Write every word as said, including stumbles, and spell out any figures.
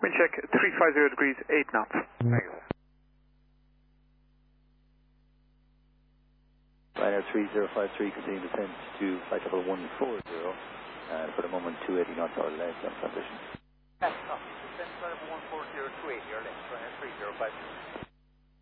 Wind check three five zero degrees, eight knots. Thank you. Ryanair three zero five three, continuing descent to flight level one four zero, and for the moment two eighty knots or less on transition. Yes, no. Descent level one four zero, two eighty or less, Ryanair three zero five three.